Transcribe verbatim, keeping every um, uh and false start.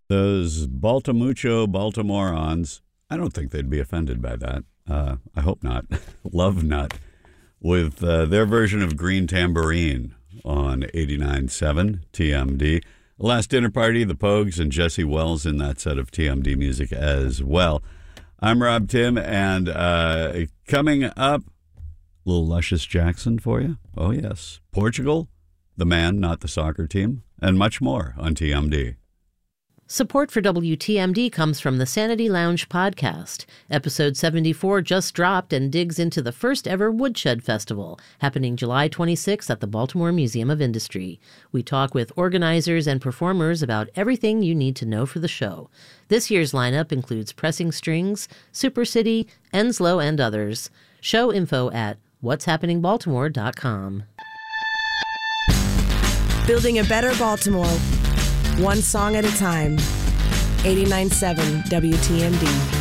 Those Baltamucho Baltimoreans, I don't think they'd be offended by that. Uh, I hope not. Love Nut with uh, their version of Green Tambourine on eighty-nine point seven T M D. Last Dinner Party, The Pogues, and Jesse Wells in that set of T M D music as well. I'm Rob Tim, and uh, coming up, a little Luscious Jackson for you. Oh, yes. Portugal, the man, not the soccer team, and much more on T M D. Support for W T M D comes from the Sanity Lounge podcast. Episode seventy-four just dropped and digs into the first ever Woodshed Festival, happening July twenty-sixth at the Baltimore Museum of Industry. We talk with organizers and performers about everything you need to know for the show. This year's lineup includes Pressing Strings, Super City, Enslow, and others. Show info at what's happening baltimore dot com. Building a better Baltimore, one song at a time. eighty-nine point seven W T M D.